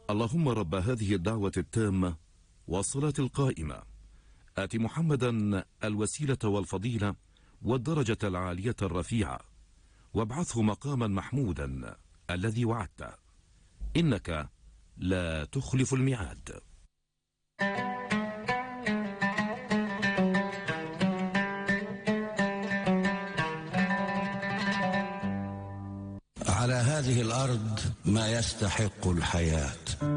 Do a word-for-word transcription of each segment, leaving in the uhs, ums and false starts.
اللهم رب هذه الدعوة التامة والصلاة القائمة آت محمدا الوسيلة والفضيلة والدرجة العالية الرفيعة وابعثه مقاما محمودا الذي وعدته إنك لا تخلف الميعاد. على هذه الأرض ما يستحق الحياة.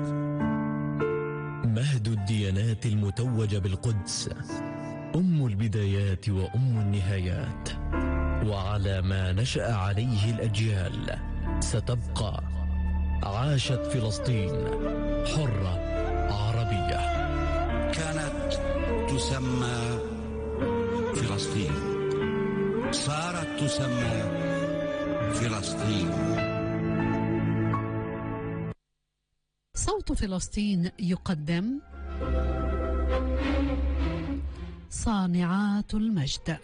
مهد الديانات المتوج بالقدس، أم البدايات وأم النهايات، وعلى ما نشأ عليه الأجيال ستبقى. عاشت فلسطين حرة عربية. كانت تسمى فلسطين، صارت تسمى فلسطين. صوت فلسطين يقدم صانعات المجد.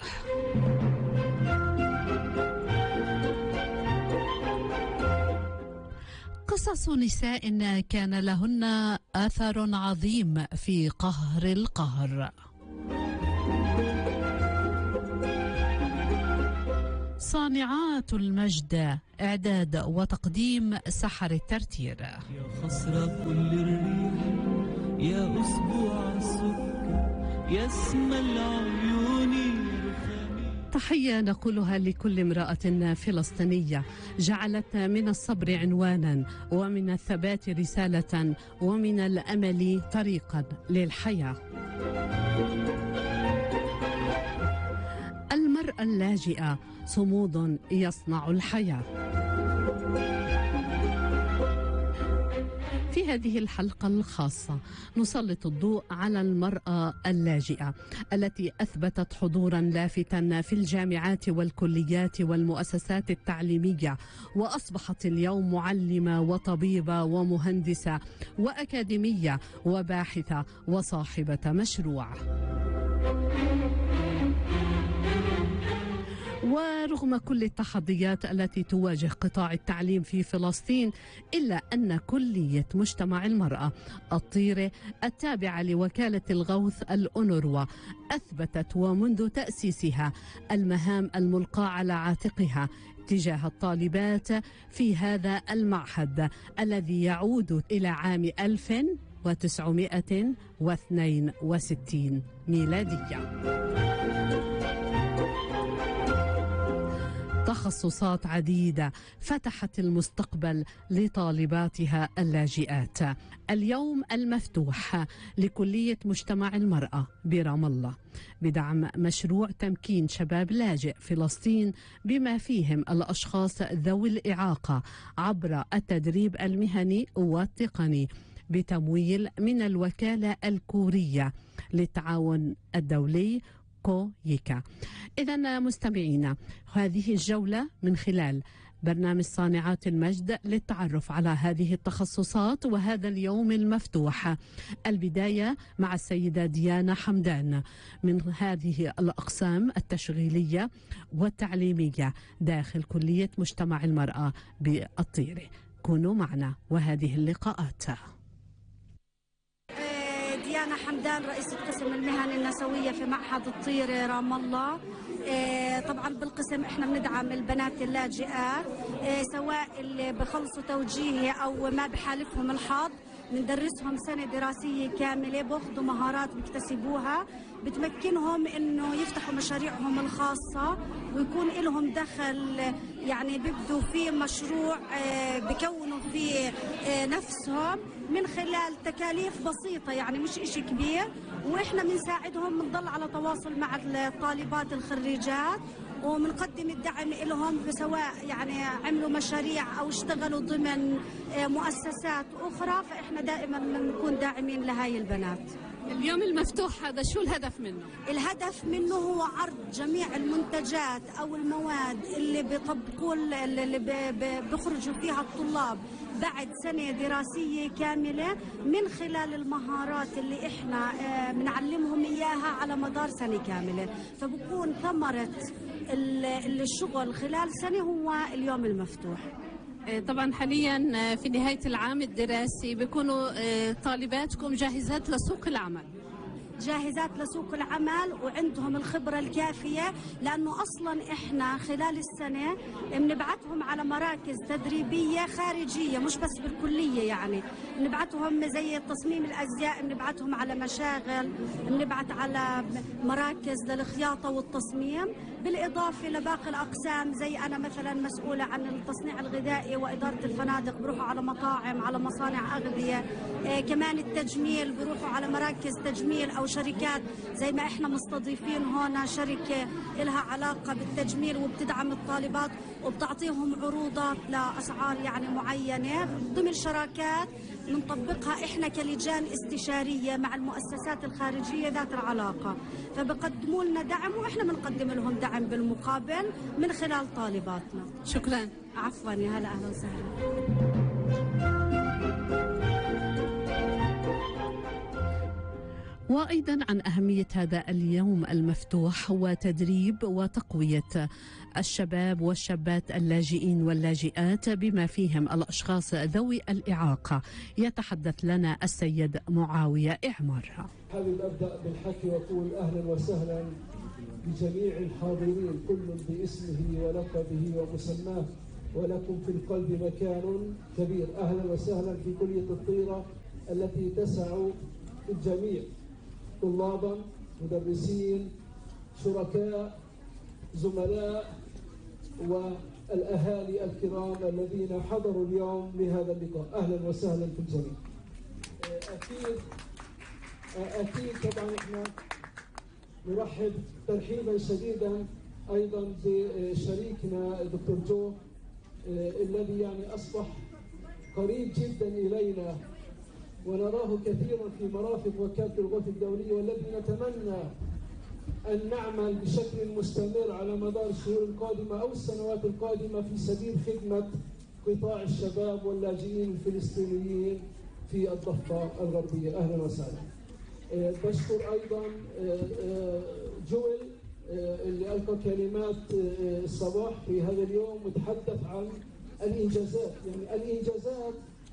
قصص نساء كان لهن أثر عظيم في قهر القهر. صانعات المجد، إعداد وتقديم سحر الترتير. يا خسرة كل الريح، يا أسبوع السكر، يا اسم العيون. تحية نقولها لكل امرأة فلسطينية جعلت من الصبر عنوانا ومن الثبات رسالة ومن الأمل طريقا للحياة. المرأة اللاجئة صمود يصنع الحياة. في هذه الحلقة الخاصة نسلط الضوء على المرأة اللاجئة التي أثبتت حضورا لافتا في الجامعات والكليات والمؤسسات التعليمية، وأصبحت اليوم معلمة وطبيبة ومهندسة وأكاديمية وباحثة وصاحبة مشروع. ورغم كل التحديات التي تواجه قطاع التعليم في فلسطين، إلا أن كلية مجتمع المرأة الطيرة التابعة لوكالة الغوث الأونروا أثبتت ومنذ تأسيسها المهام الملقاة على عاتقها تجاه الطالبات في هذا المعهد الذي يعود إلى عام ألف وتسعمائة واثنين وستين ميلادية. تخصصات عديدة فتحت المستقبل لطالباتها اللاجئات. اليوم المفتوح لكلية مجتمع المرأة برام الله بدعم مشروع تمكين شباب لاجئ فلسطين بما فيهم الأشخاص ذوي الإعاقة عبر التدريب المهني والتقني بتمويل من الوكالة الكورية للتعاون الدولي كويكا. إذن مستمعينا، هذه الجولة من خلال برنامج صانعات المجد للتعرف على هذه التخصصات وهذا اليوم المفتوح. البداية مع السيدة ديانا حمدان من هذه الأقسام التشغيلية والتعليمية داخل كلية مجتمع المرأة بالطيرة. كونوا معنا وهذه اللقاءات. ديانا حمدان، رئيسة قسم المهن النسوية في معهد الطيرة رام الله. طبعا بالقسم احنا بندعم البنات اللاجئات سواء اللي بخلصوا توجيهي او ما بحالفهم الحظ، بندرسهم سنة دراسية كاملة، باخذوا مهارات بيكتسبوها بتمكنهم انه يفتحوا مشاريعهم الخاصة ويكون لهم دخل، يعني بيبدوا فيه مشروع بيكونوا فيه نفسهم من خلال تكاليف بسيطة، يعني مش اشي كبير. واحنا بنساعدهم، بنضل على تواصل مع الطالبات الخريجات ومنقدم الدعم لهم، سواء يعني عملوا مشاريع أو اشتغلوا ضمن مؤسسات أخرى، فإحنا دائما بنكون داعمين لهاي البنات. اليوم المفتوح هذا شو الهدف منه؟ الهدف منه هو عرض جميع المنتجات أو المواد اللي بيطبقوا اللي بيخرجوا فيها الطلاب بعد سنة دراسية كاملة من خلال المهارات اللي احنا بنعلمهم اياها على مدار سنة كاملة، فبكون ثمرة الشغل خلال سنة هو اليوم المفتوح. طبعا حاليا في نهاية العام الدراسي بيكونوا طالباتكم جاهزات لسوق العمل؟ جاهزات لسوق العمل وعندهم الخبرة الكافية، لأنه أصلا إحنا خلال السنة بنبعتهم على مراكز تدريبية خارجية مش بس بالكلية، يعني بنبعتهم زي تصميم الأزياء، بنبعتهم على مشاغل، بنبعت على مراكز للخياطة والتصميم، بالإضافة لباقي الأقسام. زي أنا مثلا مسؤولة عن التصنيع الغذائي وإدارة الفنادق، بروحوا على مطاعم، على مصانع أغذية. آه كمان التجميل بروحوا على مراكز تجميل أو شركات، زي ما احنا مستضيفين هنا شركة لها علاقة بالتجميل وبتدعم الطالبات وبتعطيهم عروضات لأسعار يعني معينة ضمن شراكات بنطبقها احنا كلجان استشارية مع المؤسسات الخارجية ذات العلاقة، فبقدموا لنا دعم واحنا بنقدم لهم دعم بالمقابل من خلال طالباتنا. شكرا. عفوا، يا هلا، اهلا وسهلا. وأيضا عن أهمية هذا اليوم المفتوح وتدريب وتقوية الشباب والشابات اللاجئين واللاجئات بما فيهم الأشخاص ذوي الإعاقة، يتحدث لنا السيد معاوية إعمار. حابب أبدأ بالحكي وأقول أهلا وسهلا بجميع الحاضرين، كل باسمه ولقبه ومسماه، ولكم في القلب مكان كبير. أهلا وسهلا في كلية الطيرة التي تسع الجميع، طلابا، مدرسين، شركاء، زملاء، والأهالي الكرام الذين حضروا اليوم لهذا اللقاء. أهلا وسهلا في الجميع. أكيد أكيد طبعا احنا نرحب ترحيبا شديدا أيضا بشريكنا الدكتور جو الذي يعني أصبح قريب جدا إلينا ونراه كثيرا في مرافق وكالة الغوث الدولية، والذي نتمنى أن نعمل بشكل مستمر على مدار الشهور القادمة أو السنوات القادمة في سبيل خدمة قطاع الشباب واللاجئين الفلسطينيين في الضفة الغربية. أهلا وسهلا. بشكر أيضا جويل اللي ألقى كلمات الصباح في هذا اليوم وتحدث عن الإنجازات. يعني الإنجازات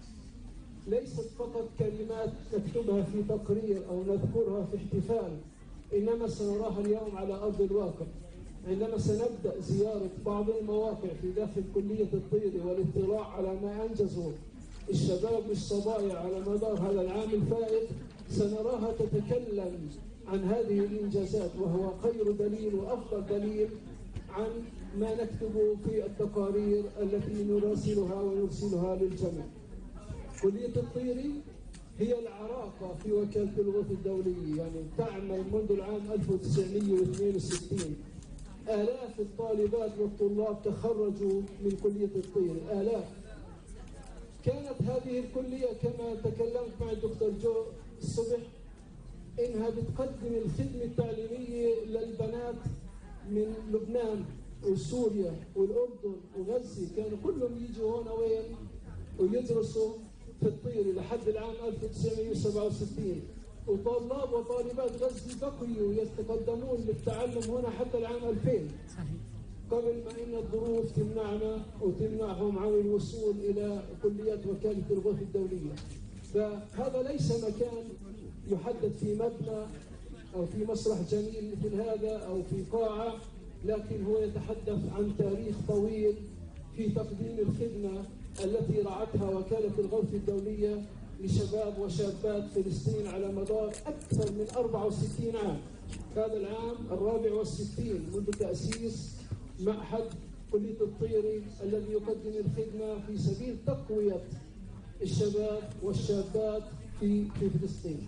ليست فقط كلمات نكتبها في تقرير أو نذكرها في احتفال، إنما سنراها اليوم على أرض الواقع عندما سنبدأ زيارة بعض المواقع في داخل كلية الطيرة والاطلاع على ما أنجزه الشباب والصبايا على مدار هذا العام الفائت. سنراها تتكلم عن هذه الإنجازات، وهو خير دليل وأفضل دليل عن ما نكتب في التقارير التي نراسلها ونرسلها للجميع. كلية الطيري هي العراقة في وكالة الغوث الدولية، يعني تعمل منذ العام ألف وتسعمئة واثنين وستين. آلاف الطالبات والطلاب تخرجوا من كلية الطيري، آلاف. كانت هذه الكلية كما تكلمت مع الدكتور جو الصبح إنها بتقدم الخدمة التعليمية للبنات من لبنان وسوريا والأردن وغزة، كانوا كلهم يجوا هنا وين ويدرسوا في الطيري لحد العام ألف وتسعمئة وسبعة وستين، وطلاب وطالبات غزة بقيوا يتقدمون للتعلم هنا حتى العام ألفين، قبل ما إن الظروف تمنعنا وتمنعهم عن الوصول إلى كليات وكالة الغوث الدولية. فهذا ليس مكان يحدث في مبنى أو في مسرح جميل مثل هذا أو في قاعة، لكن هو يتحدث عن تاريخ طويل في تقديم الخدمة التي رعتها وكالة الغوث الدولية لشباب وشابات فلسطين على مدار أكثر من أربعة وستين عام. هذا العام الرابع والستين منذ تأسيس معهد كلية الطيري الذي يقدم الخدمة في سبيل تقوية الشباب والشابات في في فلسطين.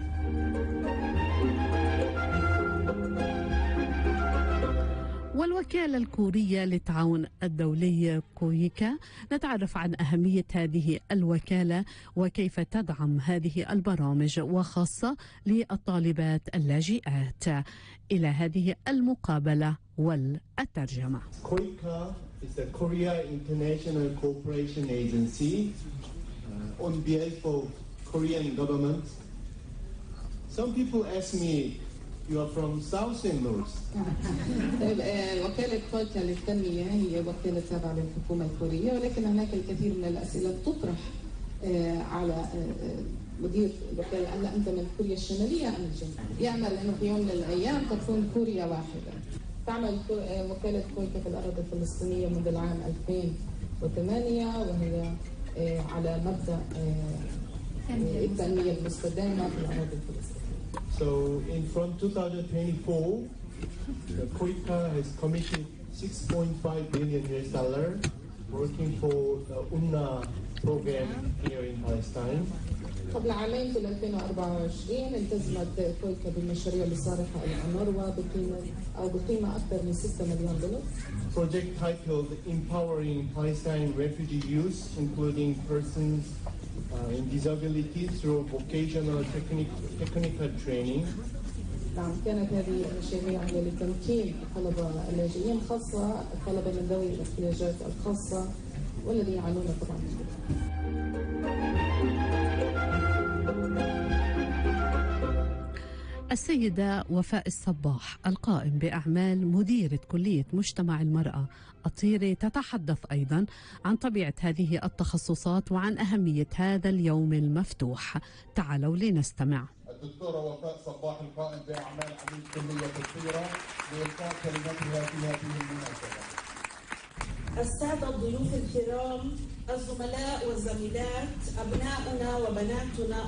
والوكالة الكورية للتعاون الدولي كويكا، نتعرف عن أهمية هذه الوكالة وكيف تدعم هذه البرامج وخاصة للطالبات اللاجئات. إلى هذه المقابلة والترجمة. كويكا is a Korea International Cooperation Agency uh, on behalf of Korean government. Some people ask me, You are from South Saint Louis. وكالة كويكا للتنمية هي وكالة تابعة للحكومة الكورية، ولكن هناك الكثير من الأسئلة تطرح على مدير الوكالة: هل أنت من كوريا الشمالية أم الجنوبية؟ يأمل أنه في يوم من الأيام تكون كوريا واحدة. تعمل وكالة كويكا في الأراضي الفلسطينية منذ العام ألفين وثمانية، وهي على مبدأ التنمية المستدامة في الأراضي الفلسطينية. So in from twenty twenty-four, the KOICA has committed six point five billion U S dollars working for the U N R W A program here in Palestine. قبل عامين في ألفين وأربعة وعشرين التزمت كويكا بمشاريع لصالح الأونروا بقيمة أو بقيمة أكثر من ستة مليون دولار. Project titled Empowering Palestine Refugee Youth, including persons uh, in disability through vocational technical training. نعم، كانت هذه المشاريع هي لتمكين الطلبة اللاجئين، خاصة الطلبة من ذوي الاحتياجات الخاصة والذين يعانون طبعا من السيدة وفاء الصباح القائم بأعمال مديرة كلية مجتمع المرأة الطيري تتحدث أيضا عن طبيعة هذه التخصصات وعن أهمية هذا اليوم المفتوح. تعالوا لنستمع. الدكتورة وفاء صباح القائم بأعمال عميد كلية الطيرة لإلقاء كلمتها في هذه المناسبة. السادة الضيوف الكرام، الزملاء والزميلات، أبناؤنا وبناتنا